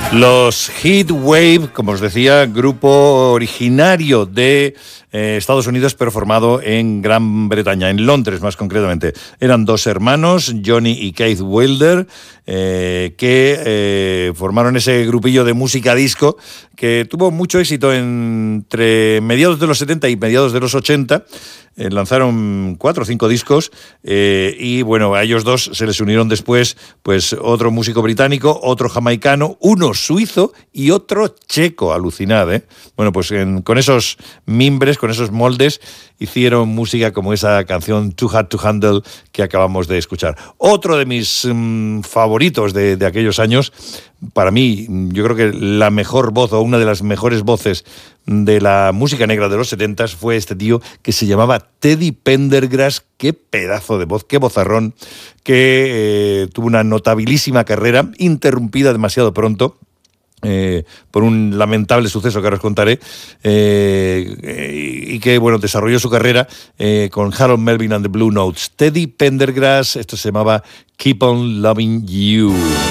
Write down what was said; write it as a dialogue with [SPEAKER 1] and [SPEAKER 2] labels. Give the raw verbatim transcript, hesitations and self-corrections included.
[SPEAKER 1] Los Heatwave, como os decía, grupo originario de eh, Estados Unidos, pero formado en Gran Bretaña, en Londres más concretamente. Eran dos hermanos, Johnny y Keith Wilder, eh, que eh, formaron ese grupillo de música disco que tuvo mucho éxito entre mediados de los setenta y mediados de los ochenta. Eh, lanzaron cuatro o cinco discos eh, y bueno, a ellos dos se les unieron después pues otro músico británico, otro jamaicano, uno suizo y otro checo, alucinad, ¿eh? Bueno, pues en, con esos mimbres, con esos moldes, hicieron música como esa canción Too Hard to Handle que acabamos de escuchar. Otro de mis mmm, favoritos de, de aquellos años, para mí, yo creo que la mejor voz o una de las mejores voces de la música negra de los setentas fue este tío que se llamaba Teddy Pendergrass. Qué pedazo de voz, qué vozarrón, que eh, tuvo una notabilísima carrera, interrumpida demasiado pronto, Eh, por un lamentable suceso que ahora os contaré, eh, eh, y que bueno, desarrolló su carrera eh, con Harold Melvin and the Blue Notes. Teddy Pendergrass, esto se llamaba Keep on Loving You.